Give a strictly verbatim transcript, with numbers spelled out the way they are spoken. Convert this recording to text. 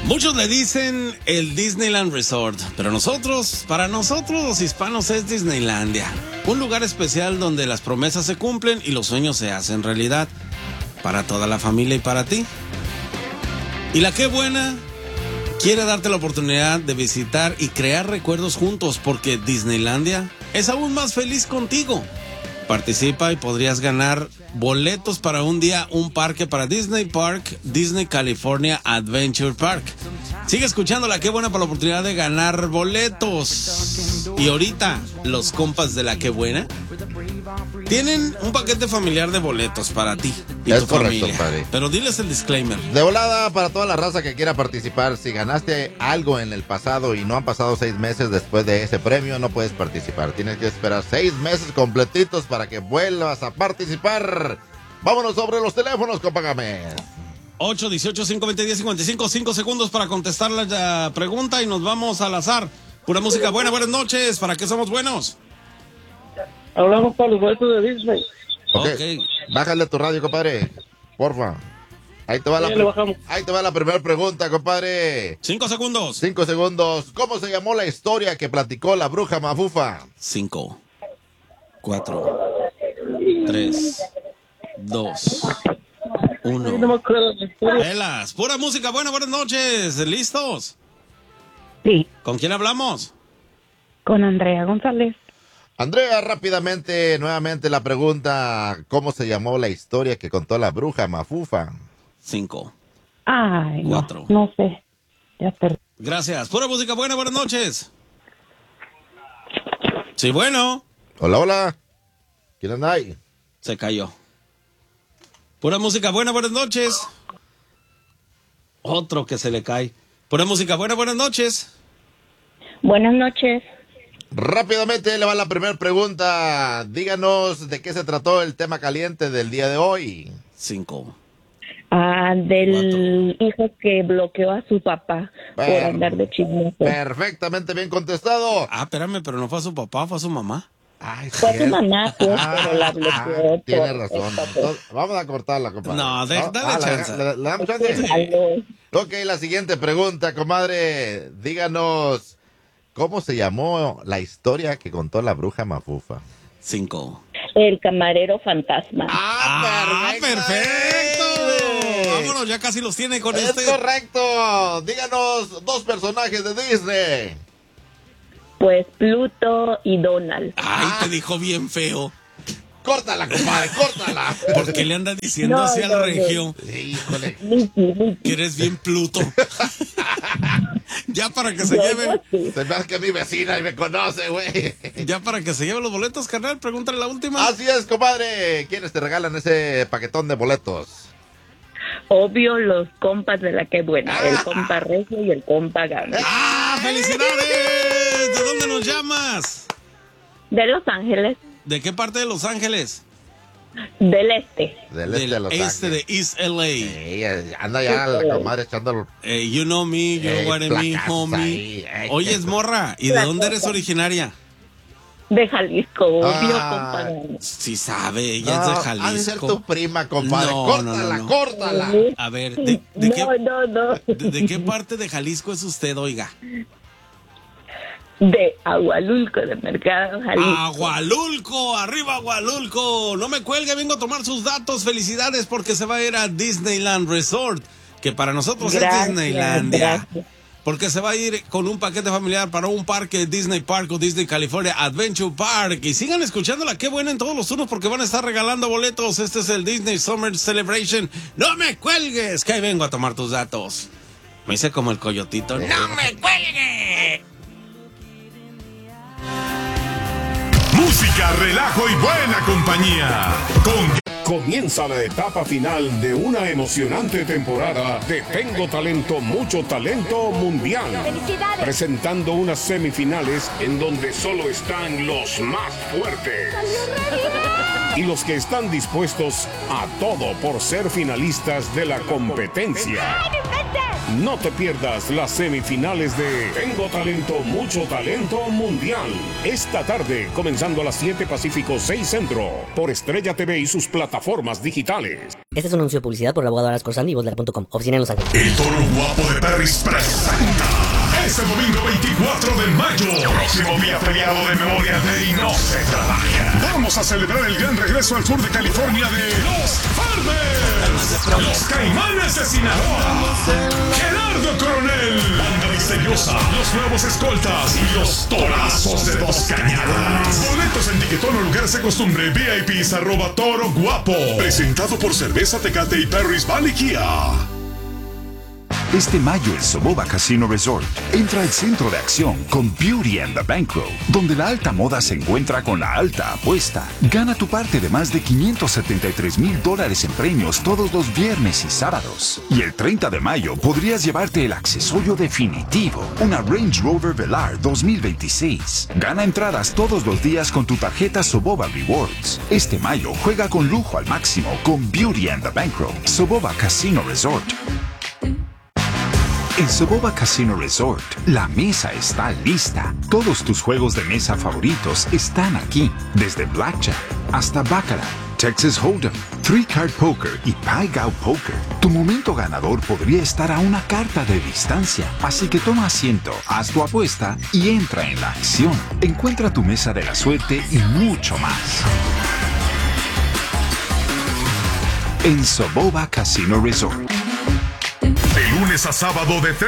Muchos le dicen el Disneyland Resort, pero nosotros, para nosotros los hispanos es Disneylandia. Un lugar especial donde las promesas se cumplen y los sueños se hacen realidad. Para toda la familia y para ti. Y la Qué Buena quiere darte la oportunidad de visitar y crear recuerdos juntos, porque Disneylandia es aún más feliz contigo. Participa y podrías ganar boletos para un día, un parque para Disney Park, Disney California Adventure Park. Sigue escuchando la Qué Buena para la oportunidad de ganar boletos. Y ahorita, los compas de la Qué Buena tienen un paquete familiar de boletos para ti y es tu correcto, familia. Padre. Pero diles el disclaimer. De volada, para toda la raza que quiera participar, si ganaste algo en el pasado y no han pasado seis meses después de ese premio, no puedes participar. Tienes que esperar seis meses completitos para que vuelvas a participar. Vámonos sobre los teléfonos, compágame. ocho dieciocho, cinco veinte, diez cincuenta y cinco, cinco segundos para contestar la pregunta y nos vamos al azar. Pura música buena, buenas noches. ¿Para qué somos buenos? Hablamos para los boletos de Disney. Okay. Ok. Bájale tu radio, compadre. Porfa. Ahí te va, Sí, la, le bajamos. ahí te va la primera pregunta, compadre. Cinco segundos. Cinco segundos. ¿Cómo se llamó la historia que platicó la bruja mafufa? Cinco, cuatro, tres, dos, No me uno. acuerdo de la historia. Velas, pura música buena, buenas noches. ¿Listos? Sí, ¿Con quién hablamos? con Andrea González. Andrea, rápidamente, nuevamente la pregunta. ¿Cómo se llamó la historia que contó la bruja mafufa? Cinco. Ay, no, Cuatro. no sé. Ya perdí. Gracias. Pura música buena, buenas noches. Sí, bueno. Hola, hola. ¿Quién anda ahí? Se cayó. Pura música buena, buenas noches. Otro que se le cae. Pura música buena, buenas noches. Buenas noches. Rápidamente le va la primera pregunta. Díganos de qué se trató el tema caliente del día de hoy. Cinco. Ah, del hijo que bloqueó a su papá por Per- andar de chismoso. Perfectamente bien contestado. Ah, espérame, pero no fue a su papá, fue a su mamá. Ay, Fue a su cierto. mamá, pues, Ah, pero la ah, bloqueó. tiene por razón. esto, pues. Entonces, vamos a cortarla, compadre. No, de- dale Ah, la- chance. ¿Le, le damos Qué chance? malo. Ok, la siguiente pregunta, comadre. Díganos, ¿cómo se llamó la historia que contó la bruja mafufa? Cinco. El camarero fantasma. ¡Ah, perfecto! Vámonos, ya casi los tiene con Es este. correcto. Díganos dos personajes de Disney. Pues Pluto y Donald. Ay, te dijo bien feo. Córtala, compadre, córtala. ¿Por qué le andas diciendo No, así no, al no. regio? Híjole. Mickey, Mickey. Que eres bien Pluto. Ya para que se Yo lleve, no sé. Se me hace que es mi vecina y me conoce, güey. ya para que se lleve los boletos, carnal, pregúntale la última. Así es, compadre. ¿Quiénes te regalan ese paquetón de boletos? Obvio, los compas de la que buena. El compa Regio y el compa Gana. ¡Ah, felicidades! ¿De dónde nos llamas? De Los Ángeles. ¿De qué parte de Los Ángeles? Del este. Del este Del de Los este Ángeles. de East L A. Ey, anda ya la comadre echando. Eh, you know me, you Ey, know what I mean, placazos homie. ahí, ey. Oye, es morra, ¿y de Placazos. dónde eres originaria? De Jalisco, obvio, Ah. compa Gana. Sí sabe, ella No, es de ha de ser tu Jalisco. prima, compadre. No, córtala, no, no, no. córtala. A ver, ¿de, de no, qué, no, no. de, de qué parte de Jalisco es usted, oiga? De Agualulco, de Mercado, Jalisco. Agualulco, arriba Agualulco. No me cuelgue, vengo a tomar sus datos. Felicidades porque se va a ir a Disneyland Resort, que para nosotros Gracias, es Disneylandia. gracias. Porque se va a ir con un paquete familiar para un parque Disney Park o Disney California Adventure Park. Y sigan escuchándola, qué buena en todos los turnos porque van a estar regalando boletos. Este es el Disney Summer Celebration. ¡No me cuelgues! Que ahí vengo a tomar tus datos. Me hice como el coyotito. ¡No me cuelgue! Música, relajo y buena compañía. Con... Comienza la etapa final de una emocionante temporada de Tengo Talento, Mucho Talento Mundial. ¡Felicidades! Presentando unas semifinales en donde solo están los más fuertes. Y los que están dispuestos a todo por ser finalistas de la competencia. No te pierdas las semifinales de Tengo Talento, Mucho Talento Mundial. Esta tarde, comenzando a las siete Pacífico, seis Centro, por Estrella T V y sus plataformas digitales. Este es un anuncio de publicidad por el abogado Aras Corsandi y voz de la punto com. Oficina en Los Ángeles. El Toro Guapo de Perris presenta este domingo veinticuatro de mayo, próximo día feriado de Memoria Day, no se trabaja. Vamos a celebrar el gran regreso al sur de California de los Farmers, los Caimanes de Sinaloa, Gerardo Coronel, Banda Misteriosa, los Nuevos Escoltas y los Torazos de Dos Cañadas. Boletos en Tiquetón o lugares de costumbre, V I Ps arroba Toro Guapo. Presentado por Cerveza Tecate y Perris Valley Kia. Este mayo en Soboba Casino Resort, entra al centro de acción con Beauty and the Bankroll, donde la alta moda se encuentra con la alta apuesta. Gana tu parte de más de quinientos setenta y tres mil dólares en premios todos los viernes y sábados. Y el treinta de mayo podrías llevarte el accesorio definitivo, una Range Rover Velar dos mil veintiséis. Gana entradas todos los días con tu tarjeta Soboba Rewards. Este mayo juega con lujo al máximo con Beauty and the Bankroll, Soboba Casino Resort. En Soboba Casino Resort, la mesa está lista. Todos tus juegos de mesa favoritos están aquí. Desde Blackjack hasta Baccarat, Texas Hold'em, Three Card Poker y Pai Gow Poker. Tu momento ganador podría estar a una carta de distancia. Así que toma asiento, haz tu apuesta y entra en la acción. Encuentra tu mesa de la suerte y mucho más en Soboba Casino Resort. De lunes a sábado de tres